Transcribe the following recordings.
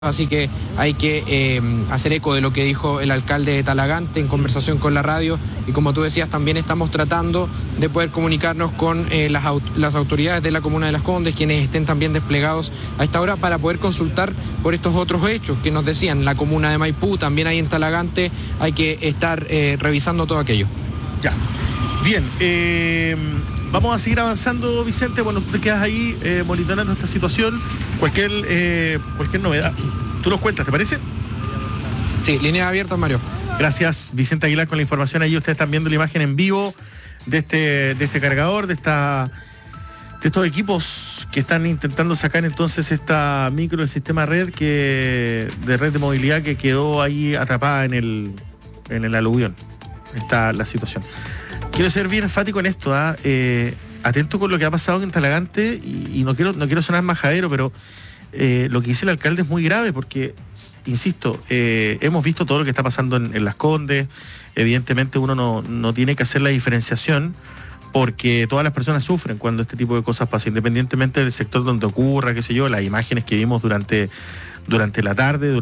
Así que hay que hacer eco de lo que dijo el alcalde de Talagante en conversación con la radio, y como tú decías, también estamos tratando de poder comunicarnos con las autoridades de la comuna de Las Condes, quienes estén también desplegados a esta hora para poder consultar por estos otros hechos que nos decían, la comuna de Maipú, también ahí en Talagante, hay que estar revisando todo aquello. Ya, bien, vamos a seguir avanzando, Vicente. Bueno, tú te quedas ahí monitoreando esta situación. Cualquier novedad, tú nos cuentas, ¿te parece? Sí, líneas abiertas, Mario. Gracias, Vicente Aguilar, con la información. Ahí ustedes están viendo la imagen en vivo de este cargador, de estos equipos que están intentando sacar entonces esta micro del sistema red de red de movilidad que quedó ahí atrapada en el aluvión. Está la situación. Quiero ser bien enfático en esto, atento con lo que ha pasado en Talagante, y no quiero sonar majadero, pero lo que dice el alcalde es muy grave porque, insisto, hemos visto todo lo que está pasando en Las Condes. Evidentemente uno no tiene que hacer la diferenciación porque todas las personas sufren cuando este tipo de cosas pasan, independientemente del sector donde ocurra, qué sé yo. Las imágenes que vimos durante la tarde,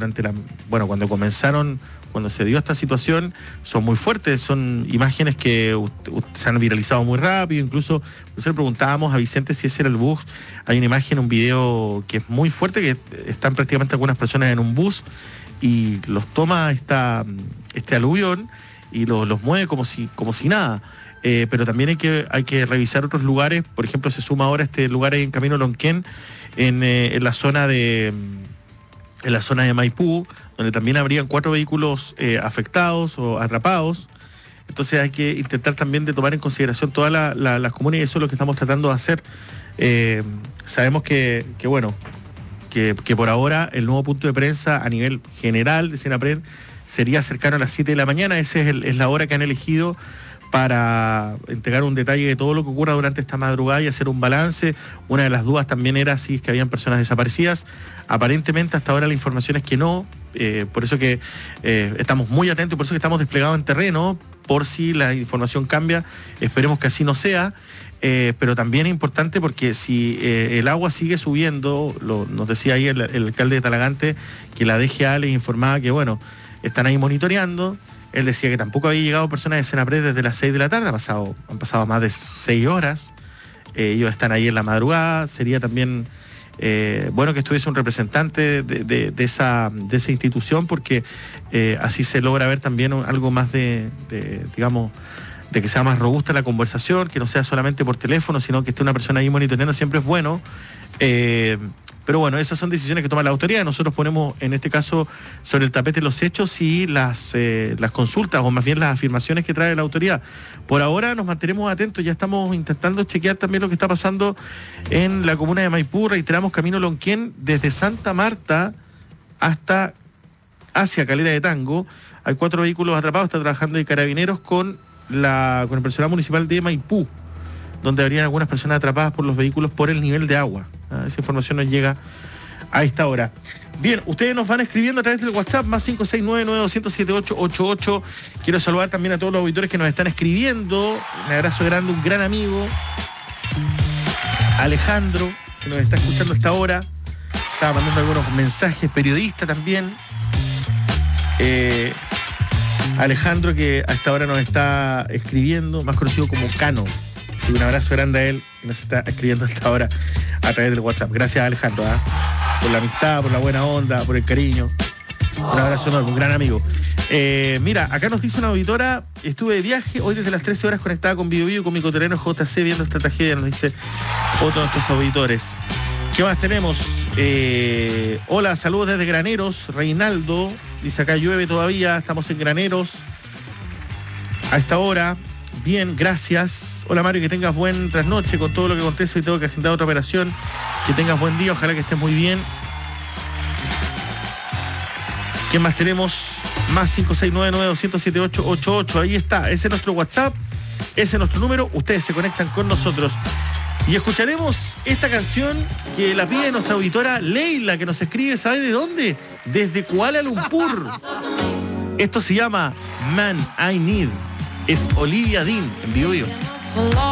cuando se dio esta situación, son muy fuertes, son imágenes que se han viralizado muy rápido. Incluso le preguntábamos a Vicente si ese era el bus. Hay una imagen, un video que es muy fuerte, que están prácticamente algunas personas en un bus y los toma este aluvión y los mueve como si nada. Pero también hay que revisar otros lugares. Por ejemplo, se suma ahora este lugar ahí en Camino Lonquén, en la zona de Maipú, donde también habrían 4 vehículos afectados o atrapados. Entonces hay que intentar también de tomar en consideración todas las comunas, y eso es lo que estamos tratando de hacer. Sabemos que por ahora el nuevo punto de prensa a nivel general de Senapred sería cercano a las 7 de la mañana. Esa es la hora que han elegido para entregar un detalle de todo lo que ocurra durante esta madrugada y hacer un balance. Una de las dudas también era si es que habían personas desaparecidas. Aparentemente hasta ahora la información es que no, por eso que estamos muy atentos, por eso que estamos desplegados en terreno, por si la información cambia. Esperemos que así no sea, pero también es importante porque si el agua sigue subiendo, nos decía ahí el alcalde de Talagante, que la DGA les informaba que están ahí monitoreando. Él decía que tampoco había llegado personas de Senapred desde las 6 de la tarde, han pasado más de 6 horas, ellos están ahí en la madrugada. Sería también bueno que estuviese un representante de esa institución, porque así se logra ver también algo más de que sea más robusta la conversación, que no sea solamente por teléfono, sino que esté una persona ahí monitoreando, siempre es bueno. Pero bueno, esas son decisiones que toma la autoridad. Nosotros ponemos, en este caso, sobre el tapete los hechos y las consultas, o más bien las afirmaciones que trae la autoridad. Por ahora nos mantenemos atentos, ya estamos intentando chequear también lo que está pasando en la comuna de Maipú. Reiteramos, Camino Lonquén, desde Santa Marta hacia Calera de Tango. Hay 4 vehículos atrapados, está trabajando de Carabineros con el personal municipal de Maipú, donde habrían algunas personas atrapadas por los vehículos por el nivel de agua. Esa información nos llega a esta hora. Bien, ustedes nos van escribiendo a través del WhatsApp, más 569-9200-7888. Quiero saludar también a todos los auditores que nos están escribiendo. Un abrazo grande, un gran amigo, Alejandro, que nos está escuchando a esta hora. Estaba mandando algunos mensajes, periodista también. Alejandro, que a esta hora nos está escribiendo, más conocido como Cano. Así, un abrazo grande a él, que nos está escribiendo a esta hora a través del WhatsApp. Gracias, Alejandro, por la amistad, por la buena onda, por el cariño. Un abrazo enorme, un gran amigo. Mira, acá nos dice una auditora: estuve de viaje, hoy desde las 13 horas conectada con BioBio, con mi coterreno JC, viendo esta tragedia, nos dice otro de nuestros auditores. ¿Qué más tenemos? Hola, saludos desde Graneros, Reinaldo, dice acá llueve todavía, estamos en Graneros a esta hora. Bien, gracias. Hola, Mario, que tengas buen trasnoche con todo lo que acontece. Hoy tengo que agendar otra operación. Que tengas buen día, ojalá que estés muy bien. ¿Qué más tenemos? Más 569-9200-7888. Ahí está, ese es nuestro WhatsApp, ese es nuestro número. Ustedes se conectan con nosotros. Y escucharemos esta canción que la pide nuestra auditora Leila, que nos escribe, ¿sabe de dónde? Desde Kuala Lumpur. Esto se llama Man I Need. Es Olivia Dean en BioBio.